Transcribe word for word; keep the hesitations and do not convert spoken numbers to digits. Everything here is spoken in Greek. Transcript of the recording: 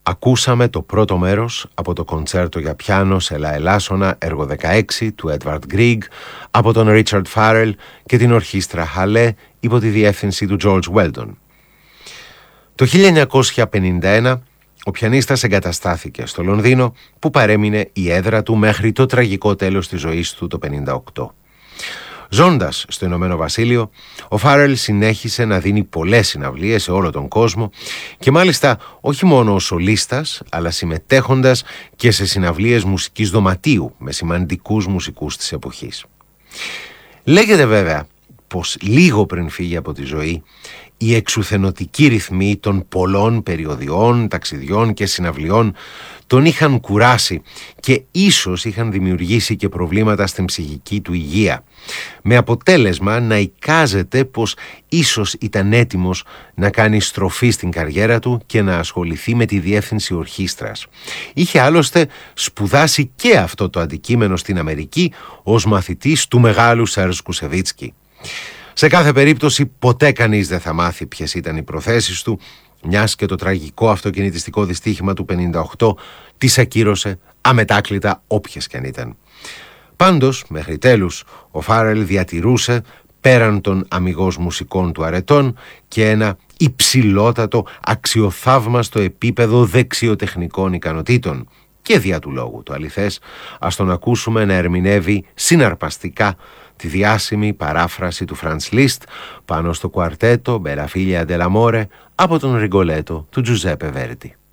Ακούσαμε το πρώτο μέρος από το κοντσέρτο για πιάνο σε λα ελάσσονα έργο δεκαέξι του Edvard Grieg από τον Richard Farrell και την ορχήστρα Halle υπό τη διεύθυνση του George Weldon. Το χίλια εννιακόσια πενήντα ένα ο πιανίστας εγκαταστάθηκε στο Λονδίνο, που παρέμεινε η έδρα του μέχρι το τραγικό τέλος της ζωής του το χίλια εννιακόσια πενήντα οκτώ. Ζώντας στο Ηνωμένο Βασίλειο, ο Φάρελ συνέχισε να δίνει πολλές συναυλίες σε όλο τον κόσμο και μάλιστα όχι μόνο ως σολίστας, αλλά συμμετέχοντας και σε συναυλίες μουσικής δωματίου με σημαντικούς μουσικούς της εποχής. Λέγεται βέβαια πως λίγο πριν φύγει από τη ζωή, η εξουθενωτική ρυθμή των πολλών περιοδιών, ταξιδιών και συναυλιών τον είχαν κουράσει και ίσως είχαν δημιουργήσει και προβλήματα στην ψυχική του υγεία, με αποτέλεσμα να εικάζεται πως ίσως ήταν έτοιμος να κάνει στροφή στην καριέρα του και να ασχοληθεί με τη διεύθυνση ορχήστρας. Είχε άλλωστε σπουδάσει και αυτό το αντικείμενο στην Αμερική ως μαθητής του μεγάλου Σέρζ Κουσεβίτσκι. Σε κάθε περίπτωση ποτέ κανείς δεν θα μάθει ποιες ήταν οι προθέσεις του, μιας και το τραγικό αυτοκινητιστικό δυστύχημα του πενήντα οκτώ τις ακύρωσε αμετάκλητα όποιες κι αν ήταν. Πάντως, μέχρι τέλους, ο Φάρελ διατηρούσε, πέραν των αμιγώς μουσικών του αρετών, και ένα υψηλότατο, αξιοθαύμαστο επίπεδο δεξιοτεχνικών ικανοτήτων. Και δια του λόγου το αληθές, ας τον ακούσουμε να ερμηνεύει συναρπαστικά τη διάσημη παράφραση του Φραντς Λίστ πάνω στο κουαρτέτο Μπελα Φίγλια ντελ Αμόρε από τον Ριγκολέτο του Τζουζέπε Βέρντι.